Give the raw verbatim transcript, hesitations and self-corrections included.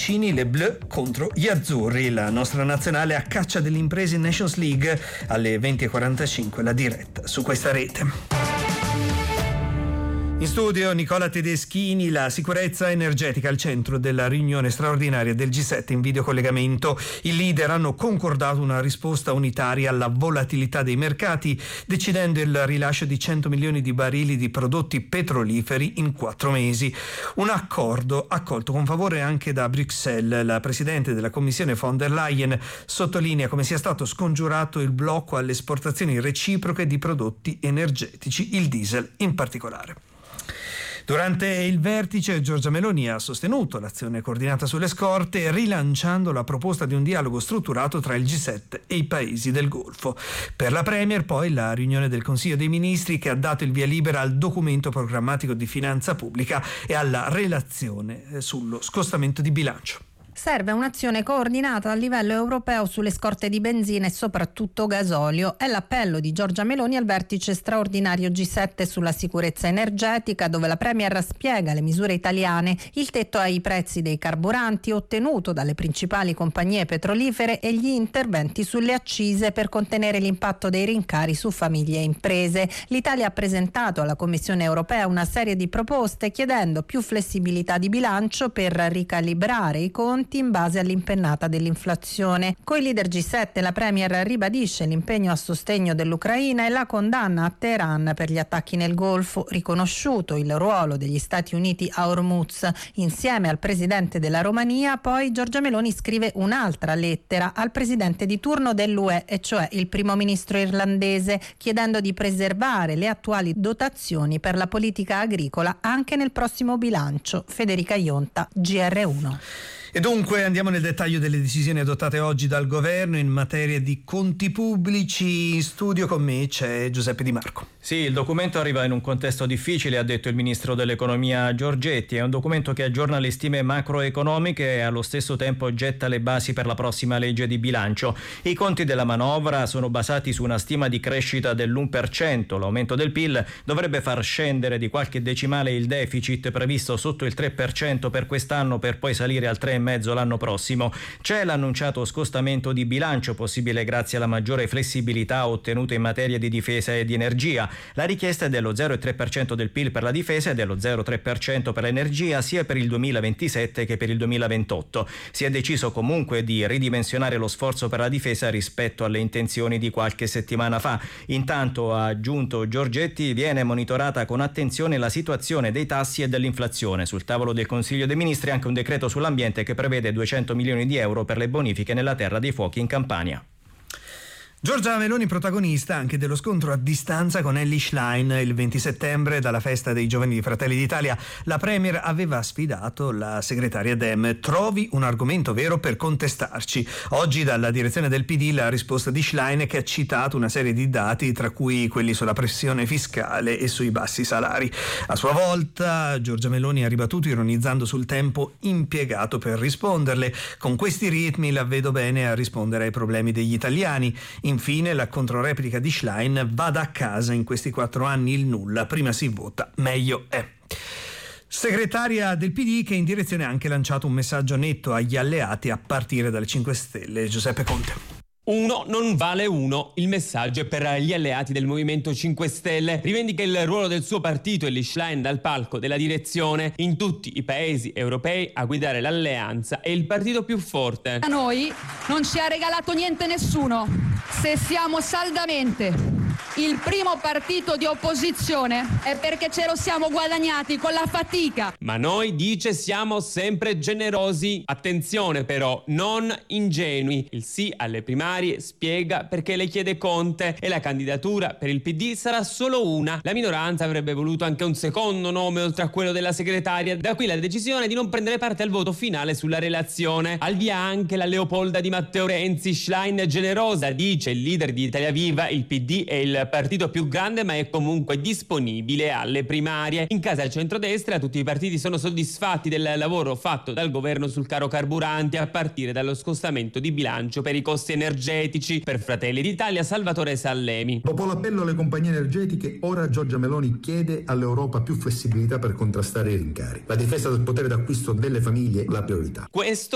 vicini, le Bleu contro gli azzurri. La nostra nazionale a caccia delle imprese in Nations League alle venti e quarantacinque, la diretta su questa rete. In studio Nicola Tedeschini. La sicurezza energetica al centro della riunione straordinaria del G sette in videocollegamento. I leader hanno concordato una risposta unitaria alla volatilità dei mercati, decidendo il rilascio di cento milioni di barili di prodotti petroliferi in quattro mesi. Un accordo accolto con favore anche da Bruxelles. La presidente della Commissione von der Leyen sottolinea come sia stato scongiurato il blocco alle esportazioni reciproche di prodotti energetici, il diesel in particolare. Durante il vertice Giorgia Meloni ha sostenuto l'azione coordinata sulle scorte, rilanciando la proposta di un dialogo strutturato tra il G sette e i paesi del Golfo. Per la Premier poi la riunione del Consiglio dei Ministri che ha dato il via libera al documento programmatico di finanza pubblica e alla relazione sullo scostamento di bilancio. Serve un'azione coordinata a livello europeo sulle scorte di benzina e soprattutto gasolio. È l'appello di Giorgia Meloni al vertice straordinario G sette sulla sicurezza energetica, dove la Premier spiega le misure italiane, il tetto ai prezzi dei carburanti ottenuto dalle principali compagnie petrolifere e gli interventi sulle accise per contenere l'impatto dei rincari su famiglie e imprese. L'Italia ha presentato alla Commissione europea una serie di proposte chiedendo più flessibilità di bilancio per ricalibrare i conti in base all'impennata dell'inflazione. Con i leader G sette la Premier ribadisce l'impegno a sostegno dell'Ucraina e la condanna a Teheran per gli attacchi nel Golfo, riconosciuto il ruolo degli Stati Uniti a Hormuz. Insieme al presidente della Romania, poi Giorgia Meloni scrive un'altra lettera al presidente di turno dell'U E, e cioè il primo ministro irlandese, chiedendo di preservare le attuali dotazioni per la politica agricola anche nel prossimo bilancio. Federica Ionta, G R uno. E dunque andiamo nel dettaglio delle decisioni adottate oggi dal governo in materia di conti pubblici. In studio con me c'è Giuseppe Di Marco. Sì, il documento arriva in un contesto difficile, ha detto il ministro dell'economia Giorgetti. È un documento che aggiorna le stime macroeconomiche e allo stesso tempo getta le basi per la prossima legge di bilancio. I conti della manovra sono basati su una stima di crescita dell'uno per cento. L'aumento del P I L dovrebbe far scendere di qualche decimale il deficit previsto sotto il tre per cento per quest'anno, per poi salire al tre virgola cinque l'anno prossimo. C'è l'annunciato scostamento di bilancio, possibile grazie alla maggiore flessibilità ottenuta in materia di difesa e di energia. La richiesta è dello zero virgola tre per cento del P I L per la difesa e dello zero virgola tre per cento per l'energia, sia per il duemilaventisette che per il duemilaventotto. Si è deciso comunque di ridimensionare lo sforzo per la difesa rispetto alle intenzioni di qualche settimana fa. Intanto, ha aggiunto Giorgetti, viene monitorata con attenzione la situazione dei tassi e dell'inflazione. Sul tavolo del Consiglio dei Ministri anche un decreto sull'ambiente che prevede duecento milioni di euro per le bonifiche nella terra dei fuochi in Campania. Giorgia Meloni protagonista anche dello scontro a distanza con Elly Schlein. Il venti settembre, dalla festa dei giovani di Fratelli d'Italia, la Premier aveva sfidato la segretaria Dem: trovi un argomento vero per contestarci. Oggi dalla direzione del P D la risposta di Schlein, che ha citato una serie di dati, tra cui quelli sulla pressione fiscale e sui bassi salari. A sua volta Giorgia Meloni ha ribattuto ironizzando sul tempo impiegato per risponderle: con questi ritmi la vedo bene a rispondere ai problemi degli italiani. Infine la controreplica di Schlein: vada a casa, in questi quattro anni il nulla, prima si vota meglio è. Segretaria del P D che in direzione ha anche lanciato un messaggio netto agli alleati a partire dalle cinque Stelle. Giuseppe Conte. Uno non vale uno. Il messaggio è per gli alleati del Movimento cinque Stelle. Rivendica il ruolo del suo partito Elly Schlein dal palco della direzione. In tutti i paesi europei a guidare l'alleanza è il partito più forte. A noi non ci ha regalato niente nessuno. Se siamo saldamente il primo partito di opposizione è perché ce lo siamo guadagnati con la fatica. Ma noi, dice, siamo sempre generosi. Attenzione però, non ingenui. Il sì alle primarie spiega perché le chiede Conte e la candidatura per il P D sarà solo una. La minoranza avrebbe voluto anche un secondo nome oltre a quello della segretaria. Da qui la decisione di non prendere parte al voto finale sulla relazione. Al via anche la Leopolda di Matteo Renzi. Schlein generosa, dice il leader di Italia Viva, il P D è il partito più grande ma è comunque disponibile alle primarie. In casa al centrodestra tutti i partiti sono soddisfatti del lavoro fatto dal governo sul caro carburanti, a partire dallo scostamento di bilancio per i costi energetici. Per Fratelli d'Italia Salvatore Sallemi: dopo l'appello alle compagnie energetiche, ora Giorgia Meloni chiede all'Europa più flessibilità per contrastare i rincari. La difesa del potere d'acquisto delle famiglie la priorità. Questo